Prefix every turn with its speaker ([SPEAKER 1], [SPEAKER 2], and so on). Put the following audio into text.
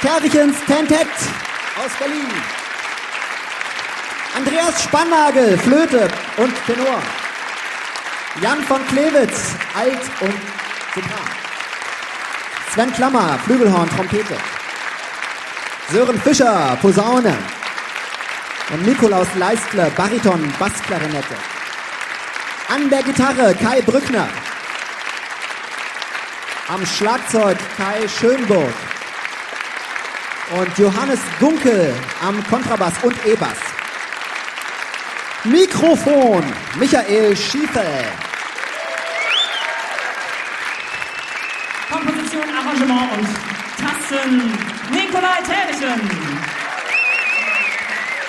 [SPEAKER 1] Tervichens Tentett aus Berlin. Andreas Spannagel, Flöte und Tenor. Jan von Klewitz, Alt und Sopran. Sven Klammer, Flügelhorn, Trompete. Sören Fischer, Posaune. Und Nikolaus Leistle, Bariton, Bassklarinette. An der Gitarre Kai Brückner. Am Schlagzeug Kai Schönburg. Und Johannes Gunkel am Kontrabass und E-Bass. Mikrofon Michael Schiefel.
[SPEAKER 2] Komposition, Arrangement und Tasten Nikolai Tervichen.